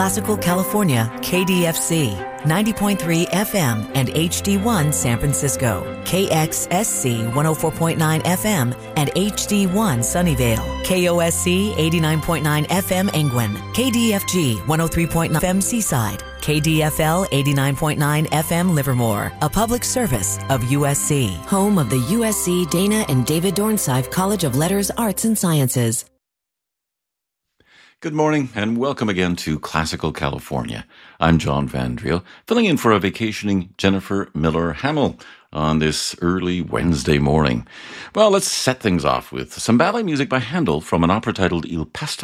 Classical California, KDFC, 90.3 FM and HD1 San Francisco, KXSC 104.9 FM and HD1 Sunnyvale, KOSC 89.9 FM Angwin, KDFG 103.9 FM Seaside, KDFL 89.9 FM Livermore, a public service of USC, home of the USC Dana and David Dornsife College of Letters, Arts and Sciences. Good morning and welcome again to Classical California. I'm John Van Driel, filling in for a vacationing Jennifer Miller Hamill on this early Wednesday morning. Well, let's set things off with some ballet music by Handel from an opera titled Il Pasto